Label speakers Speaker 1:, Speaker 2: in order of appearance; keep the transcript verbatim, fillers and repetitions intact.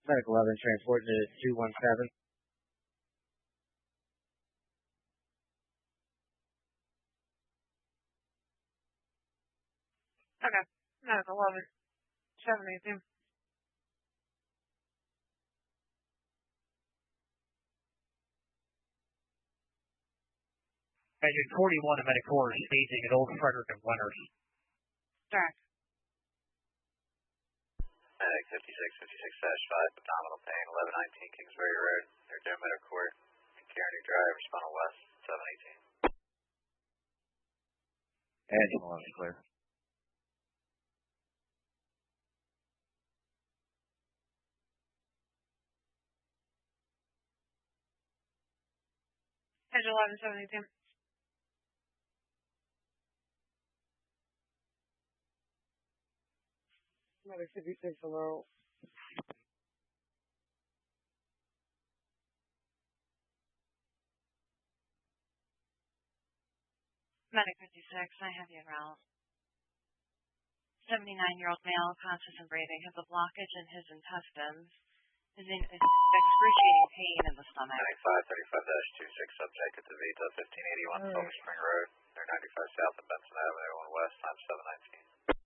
Speaker 1: Medical eleven, transport to two one seven.
Speaker 2: Okay. Medical eleven, seventy-two.
Speaker 3: Engine forty-one to Medicor, staging at Old Frederick and Winters.
Speaker 2: Track.
Speaker 4: Medic fifty-six, fifty-six dash five, abdominal pain, eleven nineteen Kingsbury Road, near Dare Medicor, and Kearney Drive, responding west, seven eighteen.
Speaker 5: Engine eleven, clear.
Speaker 2: Engine eleven, seventy-two.
Speaker 1: Medic fifty-six, hello.
Speaker 2: Medic fifty-six, I have you around. seventy-nine-year-old male, conscious and breathing, has a blockage in his intestines. Is in excruciating pain in the stomach.
Speaker 4: ninety-five, thirty-five dash twenty-six, subject at the Vita, fifteen eighty-one Silver Spring Road, near ninety-five South and Benson Avenue, one west, time seven nineteen.